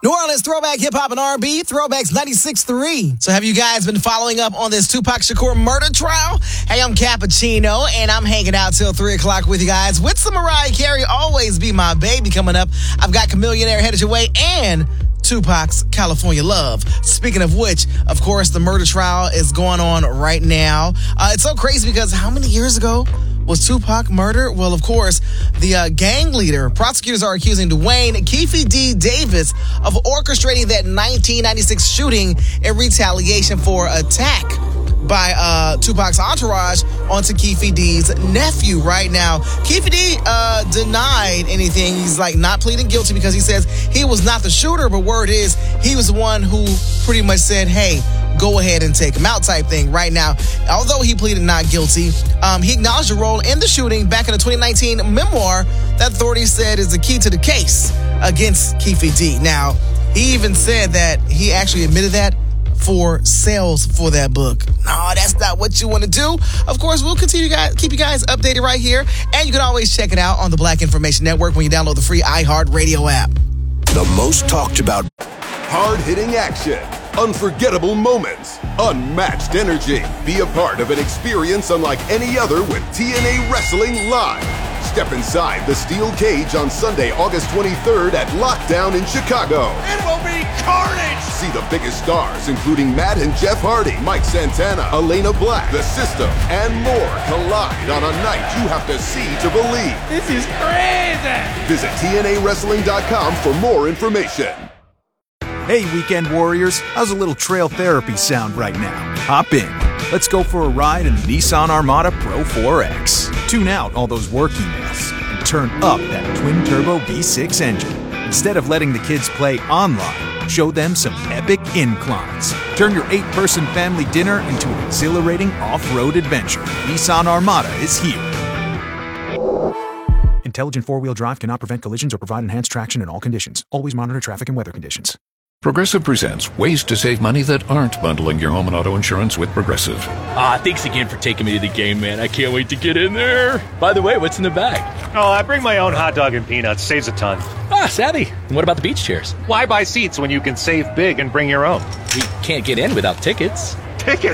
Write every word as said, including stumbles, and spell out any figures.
New Orleans throwback hip hop and R and B, Throwbacks ninety-six point three. So have you guys been following up on this Tupac Shakur murder trial? Hey, I'm Cappuccino, and I'm hanging out till three o'clock with you guys with some Mariah Carey, Always Be My Baby coming up. I've got Chamillionaire headed your way and Tupac's California Love. Speaking of which, of course, the murder trial is going on right now. Uh, it's so crazy because how many years ago was Tupac murdered? Well, of course, the uh, gang leader, prosecutors are accusing Dwayne Keefe D. Davis of orchestrating that nineteen ninety-six shooting in retaliation for attack by uh, Tupac's entourage onto Keefe D's nephew right now. Keefe D uh, denied anything. He's like not pleading guilty because he says he was not the shooter, but word is he was the one who pretty much said, hey, go ahead and take him out type thing right now. Although he pleaded not guilty, um, he acknowledged a role in the shooting back in the twenty nineteen memoir that authorities said is the key to the case against Keefe D. Now, he even said that he actually admitted that for sales for that book. No, that's not what you want to do. Of course, we'll continue to guys, keep you guys updated right here, and you can always check it out on the Black Information Network when you download the free iHeartRadio app. The most talked about. Hard-hitting action, unforgettable moments, unmatched energy. Be a part of an experience unlike any other with T N A Wrestling Live. Step inside the steel cage on Sunday, August twenty-third at Lockdown in Chicago. It will be carnage! See the biggest stars, including Matt and Jeff Hardy, Mike Santana, Elena Black, The System, and more collide on a night you have to see to believe. This is crazy! Visit T N A wrestling dot com for more information. Hey, Weekend Warriors, how's a little trail therapy sound right now? Hop in. Let's go for a ride in the Nissan Armada Pro four X. Tune out all those work emails and turn up that twin-turbo V six engine. Instead of letting the kids play online, show them some epic inclines. Turn your eight-person family dinner into an exhilarating off-road adventure. Nissan Armada is here. Intelligent four-wheel drive cannot prevent collisions or provide enhanced traction in all conditions. Always monitor traffic and weather conditions. Progressive presents ways to save money that aren't bundling your home and auto insurance with Progressive. Ah, thanks again for taking me to the game, man. I can't wait to get in there. By the way, what's in the bag? Oh, I bring my own hot dog and peanuts. Saves a ton. Ah, savvy. And what about the beach chairs? Why buy seats when you can save big and bring your own? We can't get in without tickets. Tickets?